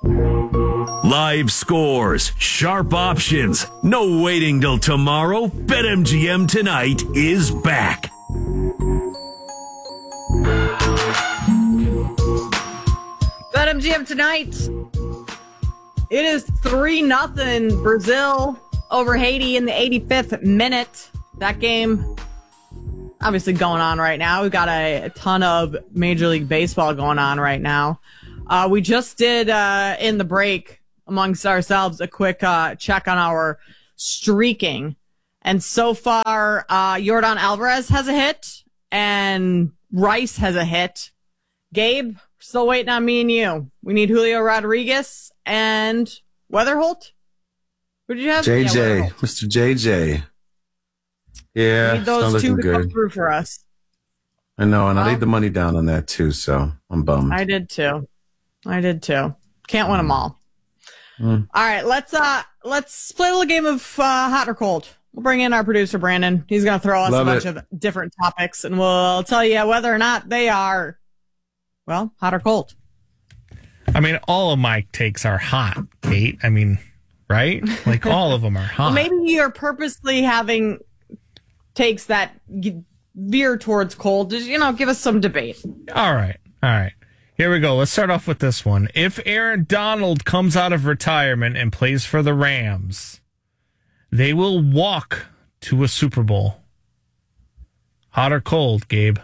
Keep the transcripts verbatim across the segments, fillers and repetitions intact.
Live scores, sharp options, no waiting till tomorrow. BetMGM Tonight is back. BetMGM Tonight. It is three nothing Brazil over Haiti in the eighty-fifth minute. That game obviously going on right now. We've got a, a ton of Major League Baseball going on right now. Uh, we just did, uh, in the break amongst ourselves, a quick uh, check on our streaking. And so far, uh, Yordan Alvarez has a hit and Rice has a hit. Gabe, still waiting on me and you. We need Julio Rodriguez and Weatherholt. Who did you have? J J, yeah, Mister J J. Yeah, we need those two to good. come through for us. I know, and well, I laid the money down on that too, so I'm bummed. I did too. I did too. Can't win them all. Mm. All right, let's uh let's play a little game of uh, hot or cold. We'll bring in our producer Brandon. He's gonna throw us Love a bunch it. of different topics, and we'll tell you whether or not they are, well, hot or cold. I mean, all of my takes are hot, Kate. I mean, right? Like all of them are hot. Well, maybe you're purposely having takes that veer towards cold. Just, you know, give us some debate. All right, all right. Here we go. Let's start off with this one. If Aaron Donald comes out of retirement and plays for the Rams, they will walk to a Super Bowl. Hot or cold, Gabe?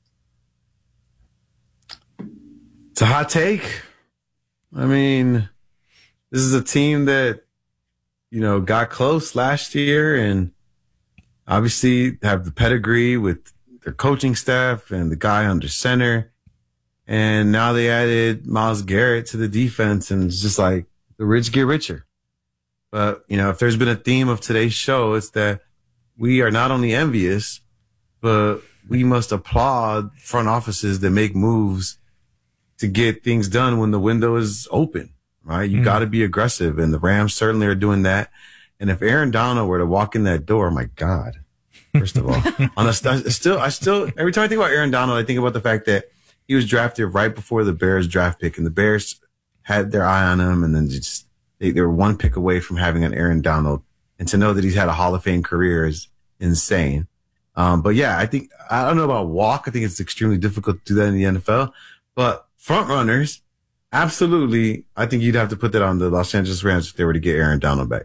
It's a hot take. I mean, this is a team that, you know, got close last year and obviously have the pedigree with their coaching staff and the guy under center. And now they added Myles Garrett to the defense, and it's just like the rich get richer. But, you know, if there's been a theme of today's show, it's that we are not only envious, but we must applaud front offices that make moves to get things done when the window is open, right? You mm. got to be aggressive, and the Rams certainly are doing that. And if Aaron Donald were to walk in that door, my God, first of all, on a, still, I still, every time I think about Aaron Donald, I think about the fact that he was drafted right before the Bears draft pick, and the Bears had their eye on him, and then just they, they were one pick away from having an Aaron Donald. And to know that he's had a Hall of Fame career is insane. Um, but yeah, I think, I don't know about walk. I think it's extremely difficult to do that in the N F L. But front runners, absolutely, I think you'd have to put that on the Los Angeles Rams if they were to get Aaron Donald back.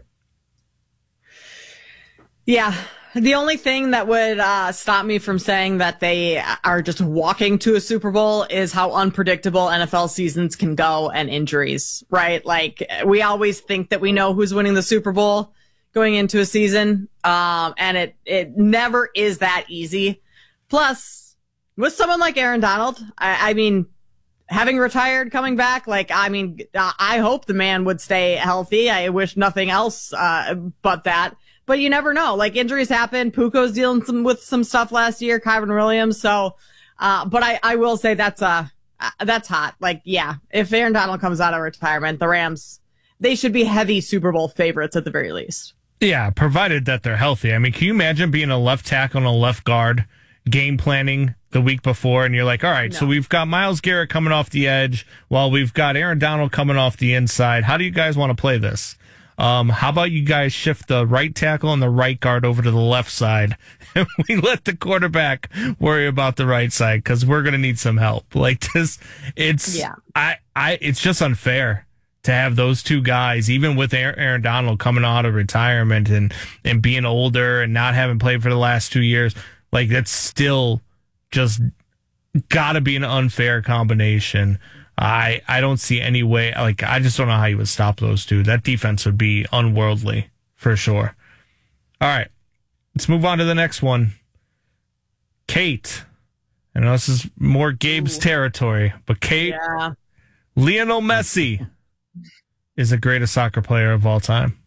Yeah. The only thing that would uh, stop me from saying that they are just walking to a Super Bowl is how unpredictable N F L seasons can go and injuries, right? Like, we always think that we know who's winning the Super Bowl going into a season, um, and it, it never is that easy. Plus, with someone like Aaron Donald, I, I mean, having retired, coming back, like, I mean, I hope the man would stay healthy. I wish nothing else uh, but that. But you never know. Like, injuries happen. Puko's dealing some, with some stuff last year, Kyren Williams. So, uh, but I, I will say that's, uh, that's hot. Like, yeah, if Aaron Donald comes out of retirement, the Rams, they should be heavy Super Bowl favorites at the very least. Yeah, provided that they're healthy. I mean, can you imagine being a left tackle and a left guard game planning the week before, and you're like, all right, no. So we've got Myles Garrett coming off the edge while we've got Aaron Donald coming off the inside. How do you guys want to play this? Um, how about you guys shift the right tackle and the right guard over to the left side, and we let the quarterback worry about the right side, because we're going to need some help. Like this, it's yeah. I, I, it's just unfair to have those two guys, even with Aaron Donald coming out of retirement and and being older and not having played for the last two years. Like, that's still just got to be an unfair combination. I, I don't see any way. Like, I just don't know how you would stop those two. That defense would be unworldly for sure. All right, let's move on to the next one. Kate. I know this is more Gabe's Ooh. territory, but Kate, yeah. Lionel Messi is the greatest soccer player of all time.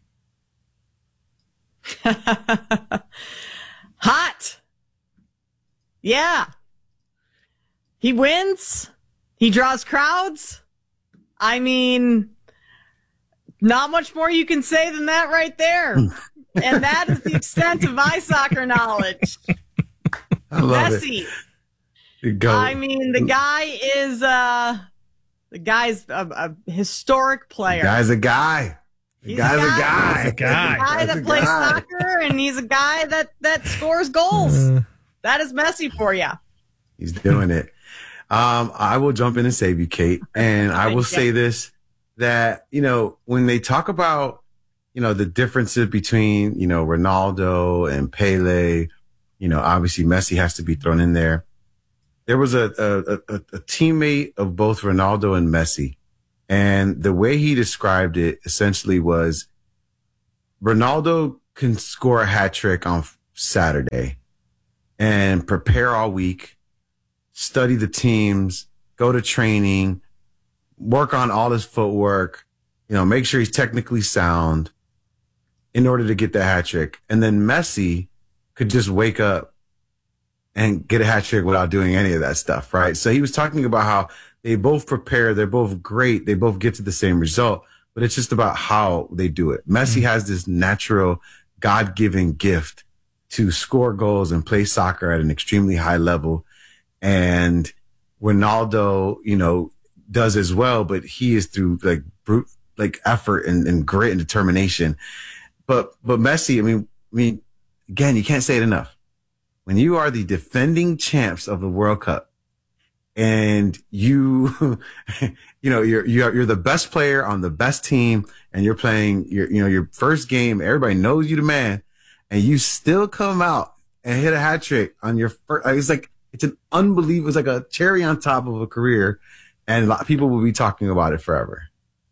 Hot. Yeah. He wins. He draws crowds. I mean, not much more you can say than that right there. And that is the extent of my soccer knowledge. I love Messi. It. Go. I mean, the guy is, uh, The guy's a, a historic player. The guy's a guy. The guy's a guy. He's a guy. He's a guy that plays guy. soccer, and he's a guy that, that scores goals. Uh, that is Messi for you. He's doing it. Um, I will jump in and save you, Kate. And I will say this, that, you know, when they talk about, you know, the differences between, you know, Ronaldo and Pele, you know, obviously Messi has to be thrown in there. There was a, a, a, a teammate of both Ronaldo and Messi. And the way he described it essentially was Ronaldo can score a hat trick on Saturday and prepare all week, study the teams, go to training, work on all his footwork, you know, make sure he's technically sound in order to get the hat trick. And then Messi could just wake up and get a hat trick without doing any of that stuff, right? So he was talking about how they both prepare, they're both great, they both get to the same result, but it's just about how they do it. Messi mm-hmm. has this natural, God-given gift to score goals and play soccer at an extremely high level. And Ronaldo, you know, does as well, but he is through like brute, like effort and, and grit and determination. But, but Messi, I mean, I mean, again, you can't say it enough. When you are the defending champs of the World Cup and you, you know, you're, you're, you're the best player on the best team and you're playing your, you know, your first game, everybody knows you the man, and you still come out and hit a hat trick on your first, it's like, it's an unbelievable, it's like a cherry on top of a career. And a lot of people will be talking about it forever.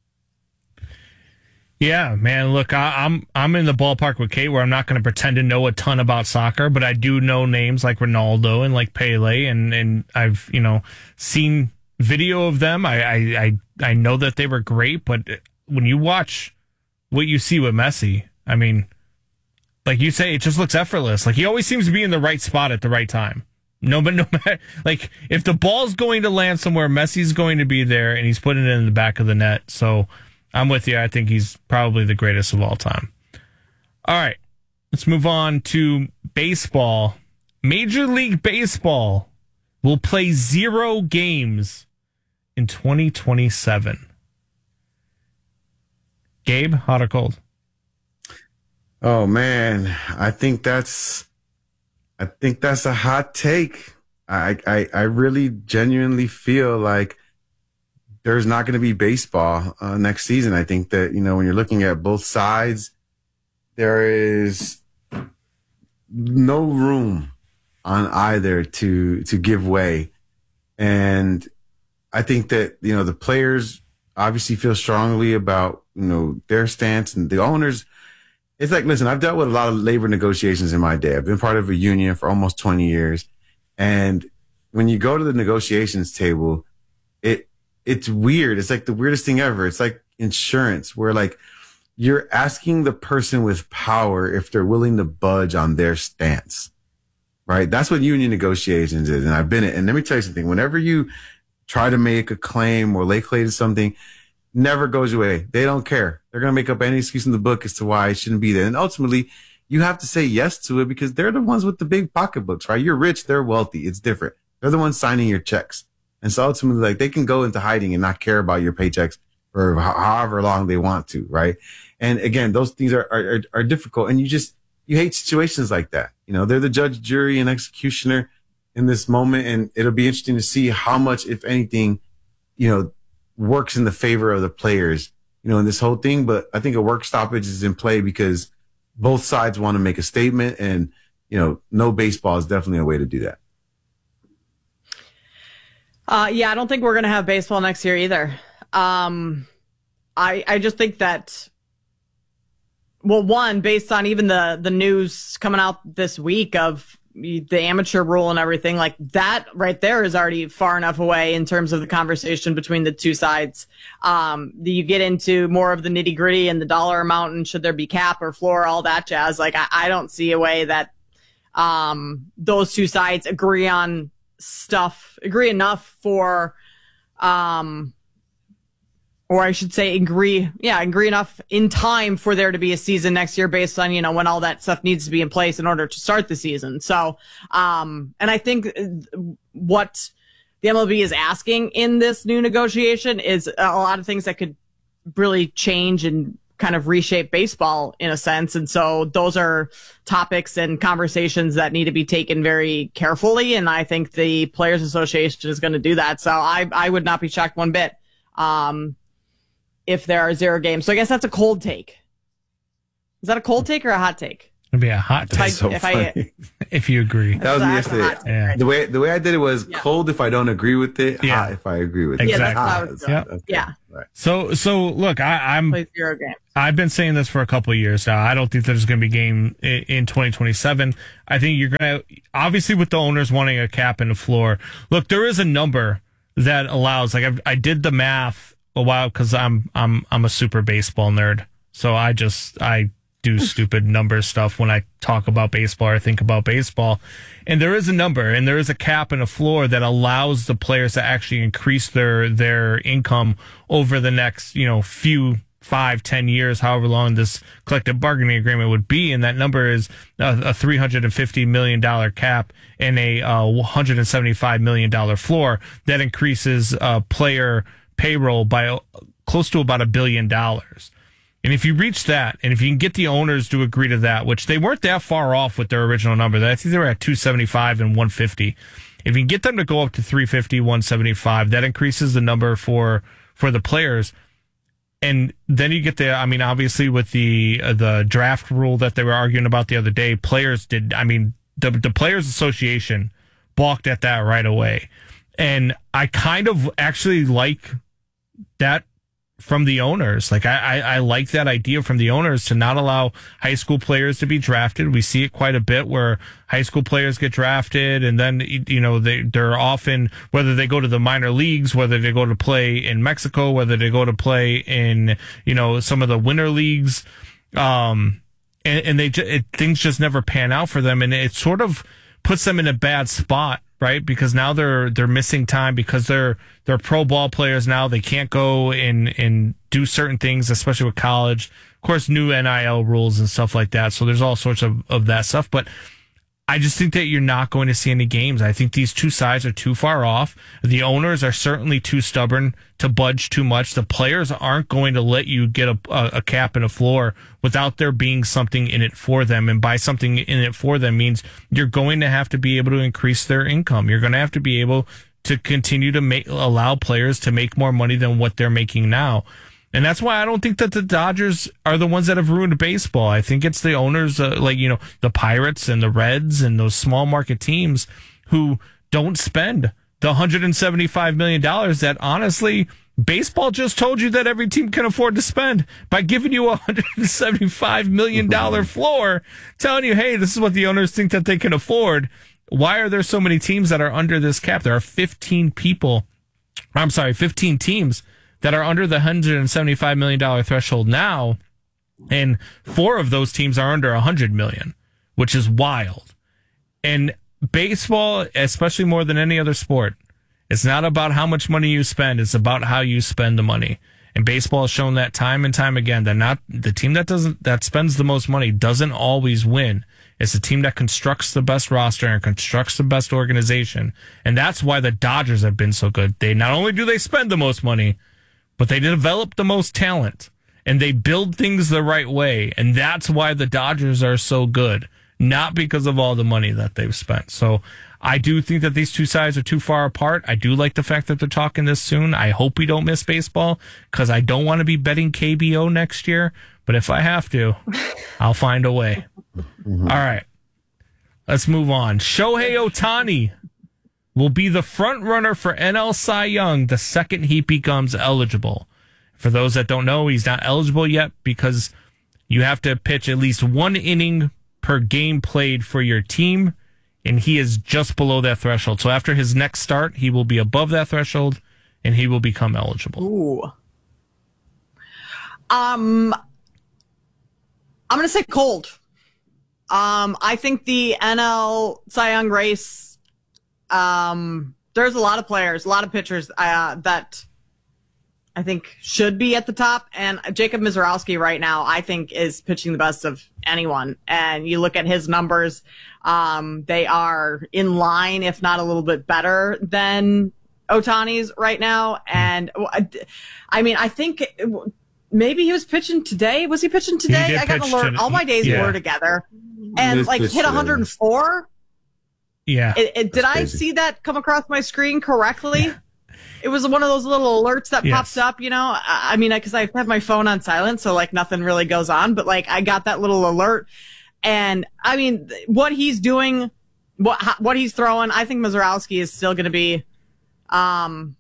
Yeah, man. Look, I, I'm I'm in the ballpark with Kate, where I'm not going to pretend to know a ton about soccer, but I do know names like Ronaldo and like Pele, and, and I've you know seen video of them. I, I I I know that they were great, but when you watch what you see with Messi, I mean, like you say, it just looks effortless. Like he always seems to be in the right spot at the right time. No, but no matter, like, if the ball's going to land somewhere, Messi's going to be there, and he's putting it in the back of the net. So I'm with you. I think he's probably the greatest of all time. All right, let's move on to baseball. Major League Baseball will play zero games in twenty twenty-seven. Gabe, hot or cold? Oh, man, I think that's... I think that's a hot take. I, I, I really genuinely feel like there's not going to be baseball uh, next season. I think that, you know, when you're looking at both sides, there is no room on either to, to give way. And I think that, you know, the players obviously feel strongly about, you know, their stance, and the owners. It's like, listen, I've dealt with a lot of labor negotiations in my day. I've been part of a union for almost twenty years. And when you go to the negotiations table, it, it's weird. It's like the weirdest thing ever. It's like insurance, where like you're asking the person with power if they're willing to budge on their stance, right? That's what union negotiations is. And I've been it. And let me tell you something. Whenever you try to make a claim or lay claim to something, never goes away. They don't care. They're going to make up any excuse in the book as to why it shouldn't be there. And ultimately, you have to say yes to it because they're the ones with the big pocketbooks, right? You're rich. They're wealthy. It's different. They're the ones signing your checks. And so ultimately, like, they can go into hiding and not care about your paychecks for however long they want to, right? And again, those things are, are, are difficult. And you just, you hate situations like that. You know, they're the judge, jury, and executioner in this moment. And it'll be interesting to see how much, if anything, you know, works in the favor of the players, you know, in this whole thing. But I think a work stoppage is in play because both sides want to make a statement, and, you know, no baseball is definitely a way to do that. Uh, yeah, I don't think we're going to have baseball next year either. Um, I, I just think that, well, one, based on even the, the news coming out this week of the amateur rule and everything, like that right there is already far enough away in terms of the conversation between the two sides. Um, you get into more of the nitty gritty and the dollar amount and should there be cap or floor, all that jazz. Like I, I don't see a way that, um, those two sides agree on stuff, agree enough for, um, or I should say agree, yeah, agree enough in time for there to be a season next year based on, you know, when all that stuff needs to be in place in order to start the season. So, um, and I think what the M L B is asking in this new negotiation is a lot of things that could really change and kind of reshape baseball in a sense. And so those are topics and conversations that need to be taken very carefully. And I think the Players Association is going to do that. So I, I would not be shocked one bit um, if there are zero games. So I guess that's a cold take. Is that a cold take or a hot take? It'd be a hot take. That's so if funny. I, if you agree. That was That's a yesterday. hot take. Yeah. The way the way I did it was Yeah. cold if I don't agree with it, Yeah. hot if I agree with it. Yeah, that's Exactly. how I was Hot, doing. Yep. okay. Yeah. Right. So, so look, I, I'm Play zero games. I've been saying this for a couple of years now. I don't think there's going to be a game in, in twenty twenty-seven. I think you're going to, obviously with the owners wanting a cap and a floor, look, there is a number that allows, like I've, I did the math a while because I'm, I'm, I'm a super baseball nerd. So I just, I do stupid number stuff when I talk about baseball or think about baseball. And there is a number and there is a cap and a floor that allows the players to actually increase their, their income over the next, you know, few five, ten years, however long this collective bargaining agreement would be. And that number is a, a three hundred fifty million dollars cap and a uh, one hundred seventy-five million dollars floor that increases uh, player payroll by uh, close to about a billion dollars. And if you reach that, and if you can get the owners to agree to that, which they weren't that far off with their original number, I think they were at two seventy-five and one fifty. If you can get them to go up to three fifty, one seventy-five, that increases the number for for the players. And then you get the, I mean, obviously with the uh, the draft rule that they were arguing about the other day, players did, I mean, the the Players Association balked at that right away. And I kind of actually like that from the owners. Like I, I, I like that idea from the owners to not allow high school players to be drafted. We see it quite a bit where high school players get drafted and then, you know, they, they're often, whether they go to the minor leagues, whether they go to play in Mexico, whether they go to play in, you know, some of the winter leagues, um, and, and they, it, things just never pan out for them. And it sort of puts them in a bad spot. Right, because now they're they're missing time because they're they're pro ball players now. They can't go and and do certain things, especially with college. Of course, new N I L rules and stuff like that. So there's all sorts of, of that stuff. But I just think that you're not going to see any games. I think these two sides are too far off. The owners are certainly too stubborn to budge too much. The players aren't going to let you get a, a, a cap and a floor without there being something in it for them. And by something in it for them means you're going to have to be able to increase their income. You're going to have to be able to continue to make, allow players to make more money than what they're making now. And that's why I don't think that the Dodgers are the ones that have ruined baseball. I think it's the owners, uh, like, you know, the Pirates and the Reds and those small market teams who don't spend the one hundred seventy-five million dollars that, honestly, baseball just told you that every team can afford to spend by giving you a one hundred seventy-five million dollars floor, telling you, hey, this is what the owners think that they can afford. Why are there so many teams that are under this cap? There are fifteen people, I'm sorry, fifteen teams that are under the one hundred seventy-five million dollars threshold now, and four of those teams are under one hundred million dollars, which is wild. And baseball, especially more than any other sport, it's not about how much money you spend, it's about how you spend the money. And baseball has shown that time and time again that not the team that doesn't that spends the most money doesn't always win. It's the team that constructs the best roster and constructs the best organization. And that's why the Dodgers have been so good. They not only do they spend the most money, but they develop the most talent and they build things the right way. And that's why the Dodgers are so good, not because of all the money that they've spent. So I do think that these two sides are too far apart. I do like the fact that they're talking this soon. I hope we don't miss baseball because I don't want to be betting K B O next year. But if I have to, I'll find a way. Mm-hmm. All right. Let's move on. Shohei Ohtani will be the front runner for N L Cy Young the second he becomes eligible. For those that don't know, he's not eligible yet because you have to pitch at least one inning per game played for your team, and he is just below that threshold. So after his next start, he will be above that threshold, and he will become eligible. Ooh. Um, I'm going to say cold. Um, I think the N L Cy Young race, um, there's a lot of players, a lot of pitchers uh, that I think should be at the top. And Jacob Mizorowski right now, I think, is pitching the best of anyone. And you look at his numbers, um, they are in line, if not a little bit better than Ohtani's right now. And I mean, I think maybe he was pitching today. Was he pitching today? He I got an alert. today. All my days yeah. were together. And like hit one hundred four. Yeah. It, it, did I see that come across my screen correctly? Yeah. It was one of those little alerts that yes. pops up, you know? I, I mean, because I have my phone on silent, so like nothing really goes on, but like I got that little alert. And I mean, what he's doing, what what he's throwing, I think Mizorowski is still going to be, um,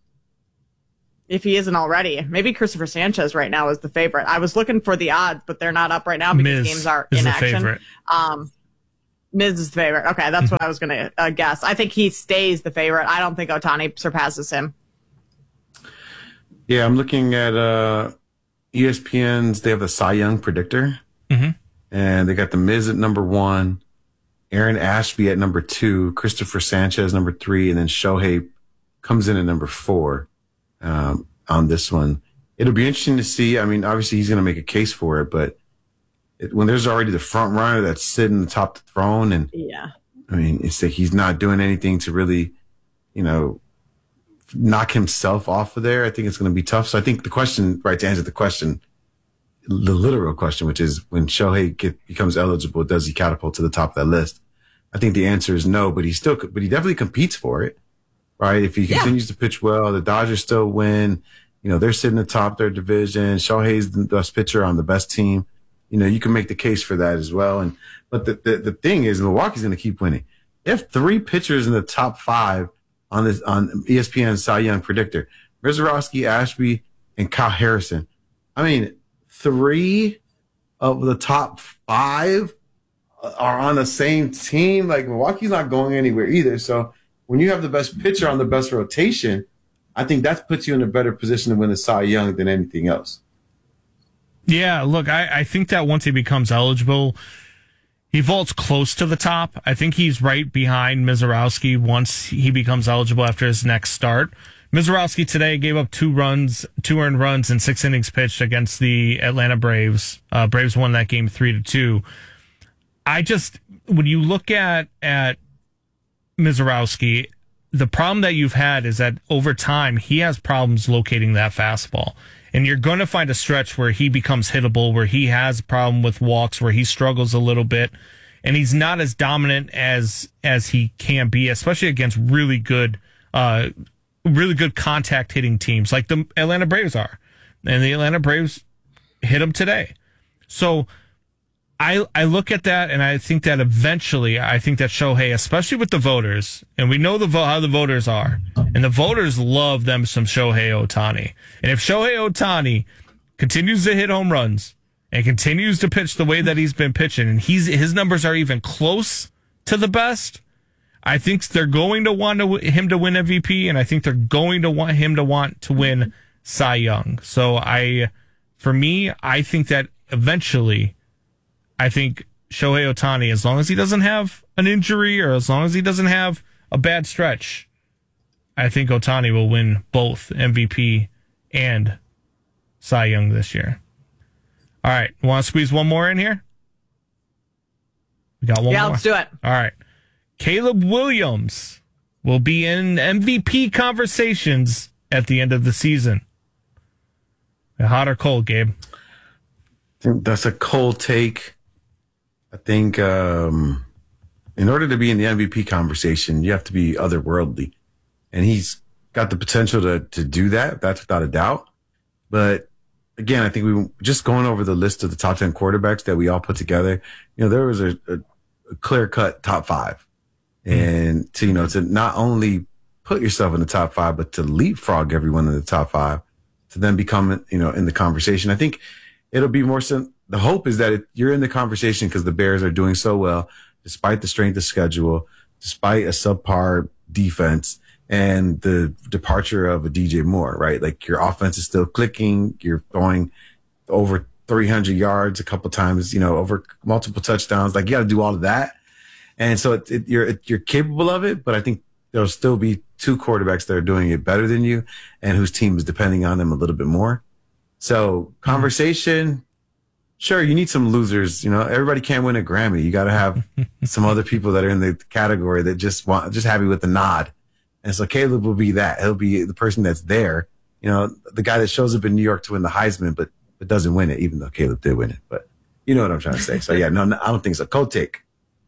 if he isn't already, maybe Christopher Sanchez right now is the favorite. I was looking for the odds, but they're not up right now because Miz games are is in the action. Favorite. Um, Miz is the favorite. Okay, that's what I was going to uh, guess. I think he stays the favorite. I don't think Ohtani surpasses him. Yeah, I'm looking at uh, E S P N's. They have the Cy Young predictor, mm-hmm. and they got the Miz at number one, Aaron Ashby at number two, Christopher Sanchez number three, and then Shohei comes in at number four um, on this one. It'll be interesting to see. I mean, obviously he's going to make a case for it, but it, when there's already the front runner that's sitting atop the throne, and yeah, I mean, it's like he's not doing anything to really, you know, knock himself off of there. I think it's going to be tough. So I think the question, right, to answer the question, the literal question, which is when Shohei get, becomes eligible, does he catapult to the top of that list? I think the answer is no, but he still, but he definitely competes for it, right? If he yeah. continues to pitch well, the Dodgers still win. You know, they're sitting atop their division. Shohei's the best pitcher on the best team. You know, you can make the case for that as well. And, but the, the, the thing is, Milwaukee's going to keep winning. They have three pitchers in the top five on this, on E S P N Cy Young predictor, Mizorowski, Ashby, and Kyle Harrison. I mean, three of the top five are on the same team. Like Milwaukee's not going anywhere either. So when you have the best pitcher on the best rotation, I think that puts you in a better position to win the Cy Young than anything else. Yeah, look, I, I think that once he becomes eligible, he vaults close to the top. I think he's right behind Mizorowski once he becomes eligible after his next start. Mizorowski today gave up two runs, two earned runs in six innings pitched against the Atlanta Braves. Uh, Braves won that game three to two. I just, when you look at, at Mizorowski, the problem that you've had is that over time, he has problems locating that fastball. And you're going to find a stretch where he becomes hittable, where he has a problem with walks, where he struggles a little bit, and he's not as dominant as as he can be, especially against really good, uh, really good contact hitting teams like the Atlanta Braves are, and the Atlanta Braves hit him today. So I I look at that and I think that eventually, I think that Shohei, especially with the voters, and we know the vo- how the voters are, and the voters love them some Shohei Ohtani. And if Shohei Ohtani continues to hit home runs and continues to pitch the way that he's been pitching, and he's his numbers are even close to the best, I think they're going to want to, him to win M V P, and I think they're going to want him to want to win Cy Young. So I, for me, I think that eventually, I think Shohei Ohtani, as long as he doesn't have an injury or as long as he doesn't have a bad stretch, I think Ohtani will win both M V P and Cy Young this year. All right. Want to squeeze one more in here? We got one yeah, more. Yeah, let's do it. All right. Caleb Williams will be in M V P conversations at the end of the season. Hot or cold, Gabe? I think that's a cold take. I think um, in order to be in the M V P conversation, you have to be otherworldly. And he's got the potential to to do that. That's without a doubt. But again, I think we just going over the list of the top ten quarterbacks that we all put together, you know, there was a, a, a clear-cut top five. And to, you know, to not only put yourself in the top five, but to leapfrog everyone in the top five to then become, you know, in the conversation. I think it'll be more sim- the hope is that it, you're in the conversation because the Bears are doing so well, despite the strength of schedule, despite a subpar defense and the departure of a D J Moore, right? Like your offense is still clicking. You're throwing over three hundred yards a couple times, you know, over multiple touchdowns. Like you got to do all of that. And so it, it, you're, it, you're capable of it, but I think there'll still be two quarterbacks that are doing it better than you and whose team is depending on them a little bit more. So conversation, sure, you need some losers. You know, everybody can't win a Grammy. You got to have some other people that are in the category that just want, just happy with the nod. And so Caleb will be that. He'll be the person that's there. You know, the guy that shows up in New York to win the Heisman, but, but doesn't win it, even though Caleb did win it. But you know what I'm trying to say. So, yeah, no, no I don't think so. Cold take.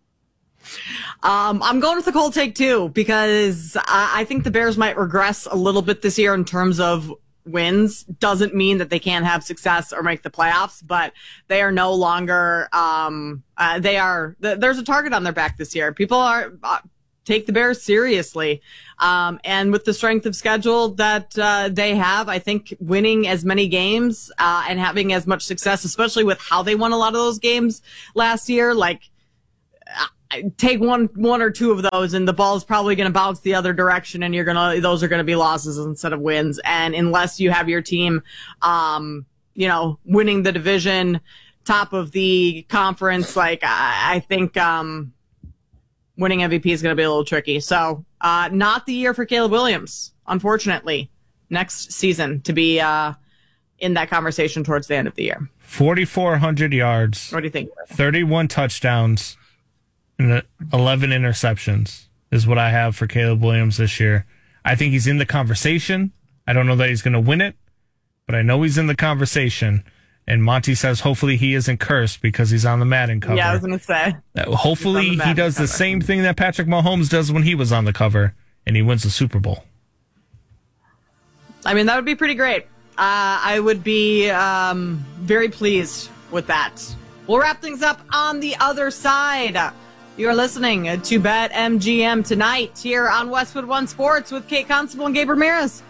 Um, I'm going with the cold take, too, because I, I think the Bears might regress a little bit this year in terms of wins. Doesn't mean that they can't have success or make the playoffs, but they are no longer, um, uh, they are, th- there's a target on their back this year. People are, uh, take the Bears seriously. Um, and with the strength of schedule that, uh, they have, I think winning as many games, uh, and having as much success, especially with how they won a lot of those games last year, like, take one, one or two of those and the ball's probably going to bounce the other direction and you're going to, those are going to be losses instead of wins. And unless you have your team, um, you know, winning the division, top of the conference, like I, I think, um, winning M V P is going to be a little tricky. So, uh, not the year for Caleb Williams, unfortunately, next season to be, uh, in that conversation towards the end of the year. forty-four hundred yards. What do you think? thirty-one touchdowns. And eleven interceptions is what I have for Caleb Williams this year. I think he's in the conversation. I don't know that he's going to win it, but I know he's in the conversation. And Monty says hopefully he isn't cursed because he's on the Madden cover. Yeah, I was going to say. Uh, hopefully he does cover. the same thing that Patrick Mahomes does when he was on the cover, and he wins the Super Bowl. I mean, that would be pretty great. Uh, I would be um, very pleased with that. We'll wrap things up on the other side. You're listening to BetMGM tonight here on Westwood One Sports with Kate Constable and Gabe Ramirez.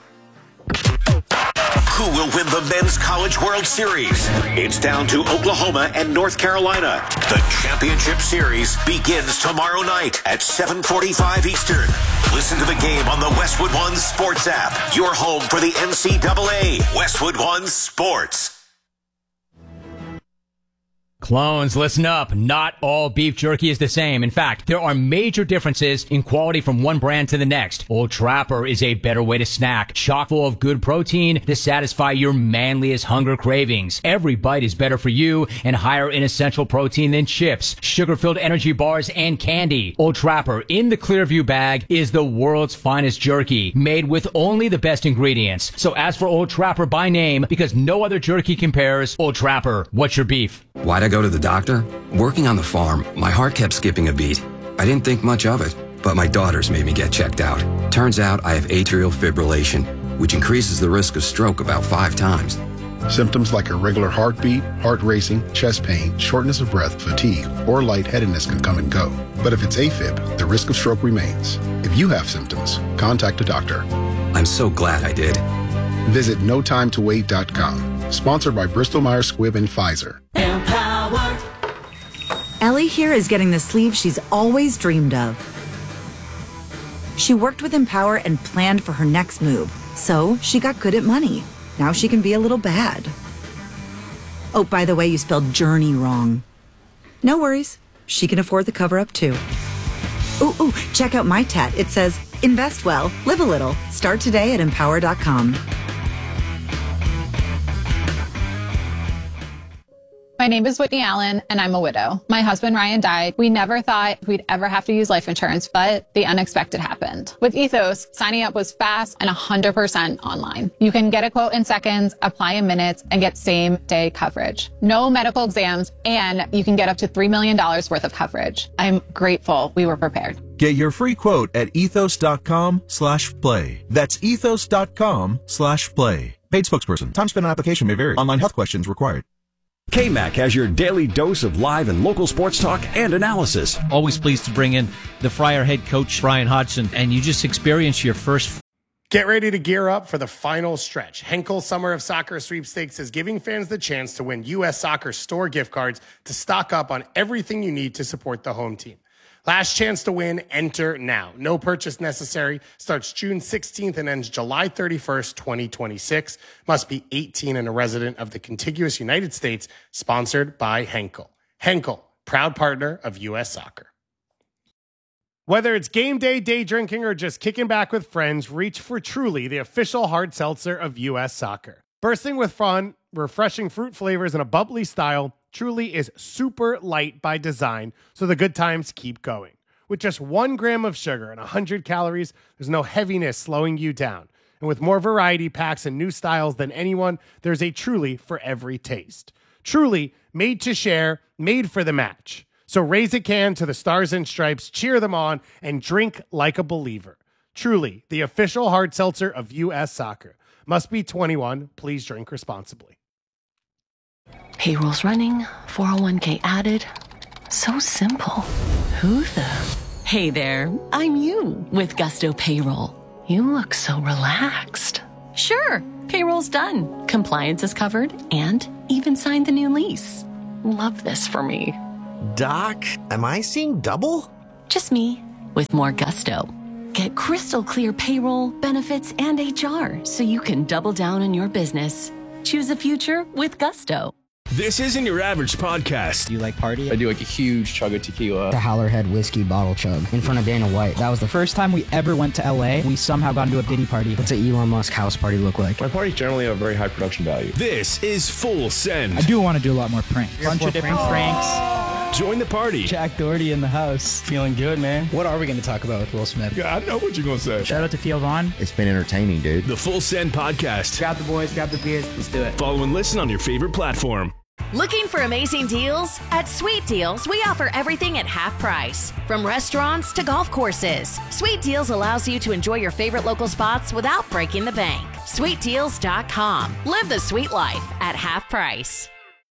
Who will win the Men's College World Series? It's down to Oklahoma and North Carolina. The championship series begins tomorrow night at seven forty-five Eastern. Listen to the game on the Westwood One Sports app. Your home for the N C double A. Westwood One Sports. Clones, listen up. Not all beef jerky is the same. In fact, there are major differences in quality from one brand to the next. Old Trapper is a better way to snack, chock full of good protein to satisfy your manliest hunger cravings. Every bite is better for you and higher in essential protein than chips, sugar-filled energy bars, and candy. Old Trapper in the Clearview bag is the world's finest jerky, made with only the best ingredients. So ask for Old Trapper by name because no other jerky compares. Old Trapper, what's your beef? Why'd I go to the doctor? Working on the farm, my heart kept skipping a beat. I didn't think much of it, but my daughters made me get checked out. Turns out I have atrial fibrillation, which increases the risk of stroke about five times. Symptoms like irregular heartbeat, heart racing, chest pain, shortness of breath, fatigue, or lightheadedness can come and go. But if it's AFib, the risk of stroke remains. If you have symptoms, contact a doctor. I'm so glad I did. Visit no time to wait dot com. Sponsored by Bristol Myers Squibb and Pfizer. Empowered. Ellie here is getting the sleeve she's always dreamed of. She worked with Empower and planned for her next move, so she got good at money. Now she can be a little bad. Oh, by the way, you spelled journey wrong. No worries. She can afford the cover-up, too. Ooh, ooh, check out my tat. It says, invest well, live a little. Start today at empower dot com. My name is Whitney Allen, and I'm a widow. My husband, Ryan, died. We never thought we'd ever have to use life insurance, but the unexpected happened. With Ethos, signing up was fast and one hundred percent online. You can get a quote in seconds, apply in minutes, and get same-day coverage. No medical exams, and you can get up to three million dollars worth of coverage. I'm grateful we were prepared. Get your free quote at ethos.com slash play. That's ethos.com slash play. Paid spokesperson. Time spent on application may vary. Online health questions required. K-Mac has your daily dose of live and local sports talk and analysis. Always pleased to bring in the Friar head coach, Brian Hodgson, and you just experience your first... Get ready to gear up for the final stretch. Henkel Summer of Soccer Sweepstakes is giving fans the chance to win U S Soccer store gift cards to stock up on everything you need to support the home team. Last chance to win, enter now. No purchase necessary. Starts June sixteenth and ends July thirty-first, twenty twenty-six. Must be eighteen and a resident of the contiguous United States. Sponsored by Henkel. Henkel, proud partner of U S Soccer. Whether it's game day, day drinking, or just kicking back with friends, reach for Truly, the official hard seltzer of U S Soccer. Bursting with fun, refreshing fruit flavors, and a bubbly style, Truly is super light by design, so the good times keep going. With just one gram of sugar and one hundred calories, there's no heaviness slowing you down. And with more variety packs and new styles than anyone, there's a Truly for every taste. Truly, made to share, made for the match. So raise a can to the Stars and Stripes, cheer them on, and drink like a believer. Truly, the official hard seltzer of U S Soccer. Must be twenty-one. Please drink responsibly. Payroll's running, four oh one k added. So simple. Who the? Hey there, I'm you with Gusto Payroll. You look so relaxed. Sure, payroll's done. Compliance is covered and even signed the new lease. Love this for me. Doc, am I seeing double? Just me with more gusto. Get crystal clear payroll, benefits, and H R so you can double down on your business. Choose a future with Gusto. This isn't your average podcast. Do you like party? I do like a huge chug of tequila. The Howlerhead whiskey bottle chug in front of Dana White. That was the first time we ever went to L A. We somehow got into a Diddy party. What's an Elon Musk house party look like? My parties generally have very high production value. This is Full Send. I do want to do a lot more pranks. Bunch of different pranks. Join the party. Jack Doherty in the house. Feeling good, man. What are we going to talk about with Will Smith? Yeah, I know what you're going to say. Shout out to Theo Vaughn. It's been entertaining, dude. The Full Send podcast. Grab the boys, grab the beers. Let's do it. Follow and listen on your favorite platform. Looking for amazing deals? At Sweet Deals, we offer everything at half price. From restaurants to golf courses, Sweet Deals allows you to enjoy your favorite local spots without breaking the bank. sweet deals dot com. Live the sweet life at half price.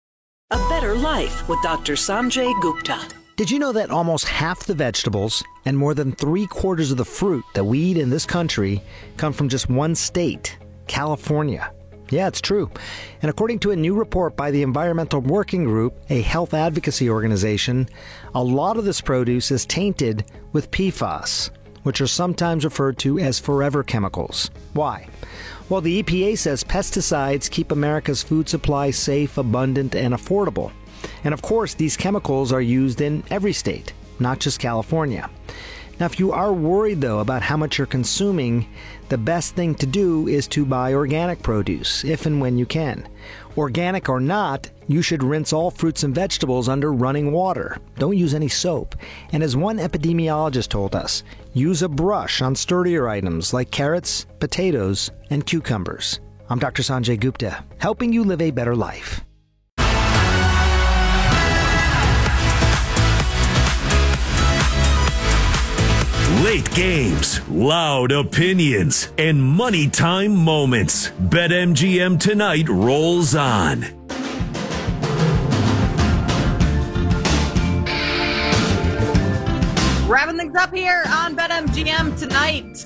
A better life with Doctor Sanjay Gupta. Did you know that almost half the vegetables and more than three quarters of the fruit that we eat in this country come from just one state, California? Yeah, it's true. And according to a new report by the Environmental Working Group, a health advocacy organization, a lot of this produce is tainted with P F A S, which are sometimes referred to as forever chemicals. Why? Well, the E P A says pesticides keep America's food supply safe, abundant, and affordable. And of course, these chemicals are used in every state, not just California. Now, if you are worried, though, about how much you're consuming, the best thing to do is to buy organic produce, if and when you can. Organic or not, you should rinse all fruits and vegetables under running water. Don't use any soap. And as one epidemiologist told us, use a brush on sturdier items like carrots, potatoes, and cucumbers. I'm Doctor Sanjay Gupta, helping you live a better life. Late games, loud opinions, and money time moments. BetMGM Tonight rolls on. Wrapping things up here on BetMGM Tonight.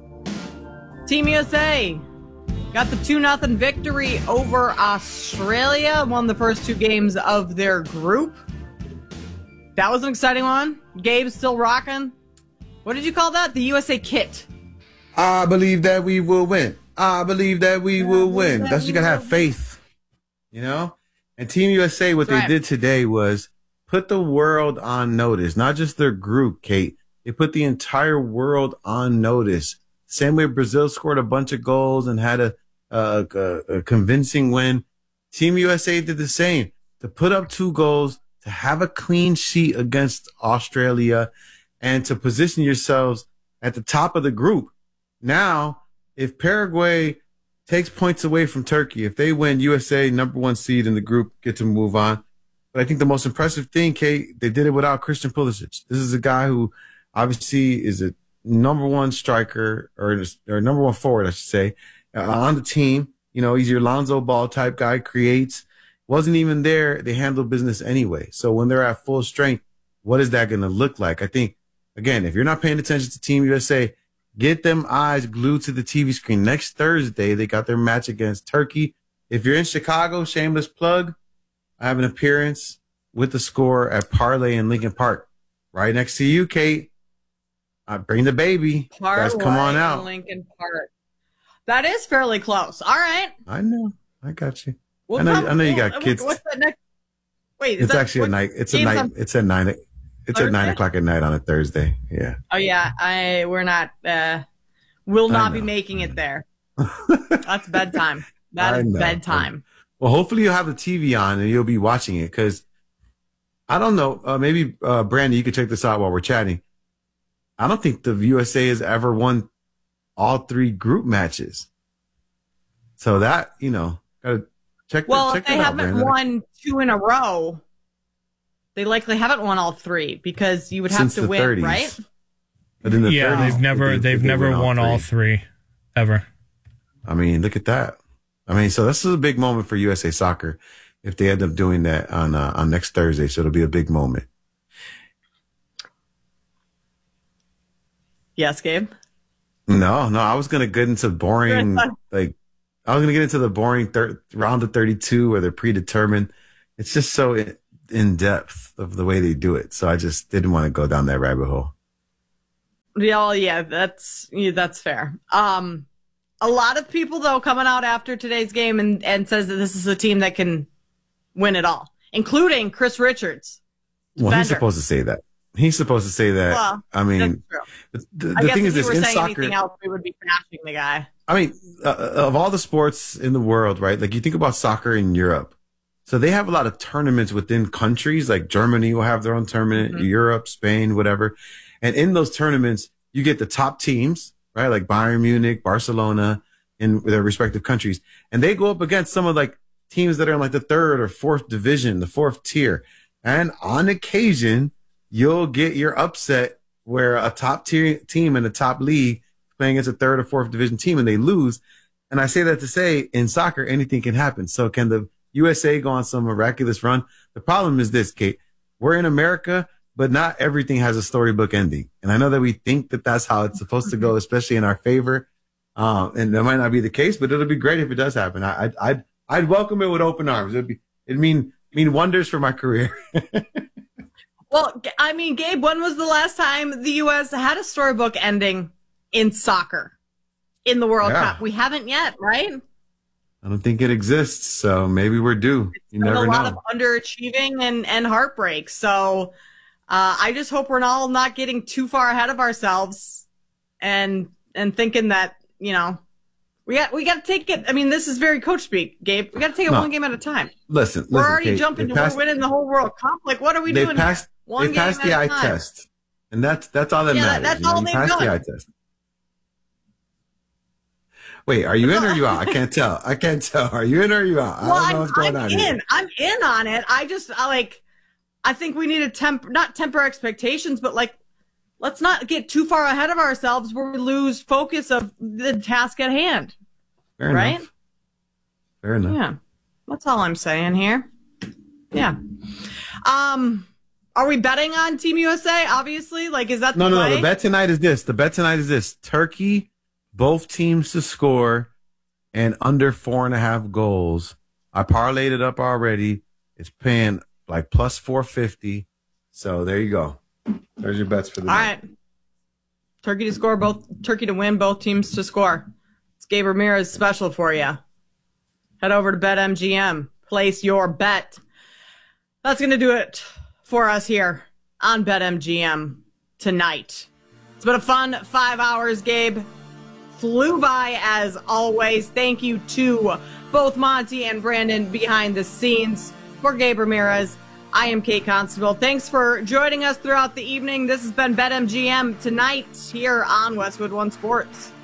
Team U S A got the two nothing victory over Australia, won the first two games of their group. That was an exciting one. Gabe's still rocking. What did you call that? The U S A kit. I believe that we will win. I believe that we will win. That's you gotta have faith, you know. And Team U S A, what That's they right. did today was put the world on notice. Not just their group, Kate. They put the entire world on notice. Same way Brazil scored a bunch of goals and had a, a, a, a convincing win. Team U S A did the same. To put up two goals, to have a clean sheet against Australia, and to position yourselves at the top of the group. Now, if Paraguay takes points away from Turkey, if they win, U S A, number one seed in the group, get to move on. But I think the most impressive thing, Kate, they did it without Christian Pulisic. This is a guy who obviously is a number one striker, or, or number one forward, I should say, uh, on the team. You know, he's your Lonzo Ball type guy, creates. Wasn't even there. They handle business anyway. So when they're at full strength, what is that going to look like? I think, again, if you're not paying attention to Team U S A, get them eyes glued to the T V screen. Next Thursday, they got their match against Turkey. If you're in Chicago, shameless plug, I have an appearance with the score at Parlay in Lincoln Park. Right next to you, Kate. I bring the baby. Parlay Guys, come on out. in Lincoln Park. That is fairly close. All right. I know. I got you. We'll I know. come- I know you we'll- got kids. What's that next? Wait, is It's that, actually a what- night. It's a games night. on- It's at nine. It's at nine Thursday? o'clock at night on a Thursday. Yeah. Oh yeah, I we're not. Uh, will I not be know, making it there. That's bedtime. That I is know. bedtime. Well, hopefully you'll have the T V on and you'll be watching it, because I don't know. Uh, maybe uh, Brandon, you could check this out while we're chatting. I don't think the U S A has ever won all three group matches. So that, you know, gotta check. Well, the, if check they that haven't out, won two in a row, they likely haven't won all three because you would have Since to the win, thirties. right? But in the yeah, thirties, they've never they, they've they never won, won all three. all three ever. I mean, look at that. I mean, so this is a big moment for U S A Soccer if they end up doing that on uh, on next Thursday. So it'll be a big moment. Yes, Gabe. No, no, I was gonna get into boring, like I was gonna get into the boring thir- round of thirty-two where they're predetermined. It's just so in, in depth of the way they do it, so I just didn't want to go down that rabbit hole. Yeah, yeah, that's yeah, that's fair. Um, a lot of people though coming out after today's game and and says that this is a team that can win it all, including Chris Richards. Well, he's defender. supposed to say that. He's supposed to say that. Well, I mean, that's the, the I guess thing if is you this were in saying soccer. anything else, we would be bashing the guy. I mean, uh, of all the sports in the world, right? Like you think about soccer in Europe. So they have a lot of tournaments within countries, like Germany will have their own tournament, Mm-hmm. Europe, Spain, whatever. And in those tournaments, you get the top teams, right? Like Bayern Munich, Barcelona in their respective countries. And they go up against some of like teams that are in like the third or fourth division, the fourth tier. And on occasion, you'll get your upset where a top tier team in the top league playing against a third or fourth division team and they lose. And I say that to say in soccer, anything can happen. So can the U S A go on some miraculous run? The problem is this, Kate, we're in America, but not everything has a storybook ending. And I know that we think that that's how it's supposed to go, especially in our favor. Um, and that might not be the case, but it'll be great if it does happen. I, I'd, I'd, I'd welcome it with open arms. It'd be, it'd mean, mean wonders for my career. Well, I mean, Gabe, when was the last time the U S had a storybook ending in soccer in the World Yeah. Cup? We haven't yet, right? I don't think it exists. So maybe we're due. You never a know. lot of underachieving and, and heartbreak. So uh, I just hope we're all not getting too far ahead of ourselves and and thinking that, you know, we got we got to take it. I mean, this is very coach speak, Gabe. We got to take it No. one game at a time. Listen, We're listen, already Kate, jumping they to passed- we're winning the whole World Cup. Like, what are we They doing passed, here? One they game passed at the a eye time. test. And that's that's all that Yeah, matters. that's you know, all you they've passed done. the eye test. Wait, are you in or are you out? I can't tell. I can't tell. Are you in or are you out? Well, I don't know I'm, what's going I'm on in. here. I'm in on it. I just I like. I think we need to temp, not temper expectations, but like, let's not get too far ahead of ourselves where we lose focus of the task at hand. Fair right? enough. Fair enough. Yeah, that's all I'm saying here. Yeah. Um, are we betting on Team U S A? Obviously, like, is that the No, no, play? no. The bet tonight is this. The bet tonight is this. Turkey, both teams to score and under four and a half goals. I parlayed it up already. It's paying like plus four fifty. So there you go. There's your bets for the All night. right. Turkey to score, both Turkey to win, both teams to score. It's Gabe Ramirez special for you. Head over to BetMGM. Place your bet. That's going to do it for us here on BetMGM tonight. It's been a fun five hours, Gabe. Flew by as always. Thank you to both Monty and Brandon behind the scenes. For Gabe Ramirez, I am Kate Constable. Thanks for joining us throughout the evening. This has been BetMGM tonight here on Westwood One Sports.